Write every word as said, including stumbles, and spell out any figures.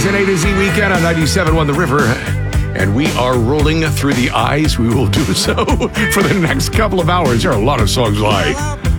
It's an A to Z weekend on ninety-seven point one The River, and we are rolling through the eyes. We will do so for the next couple of hours. There are a lot of songs like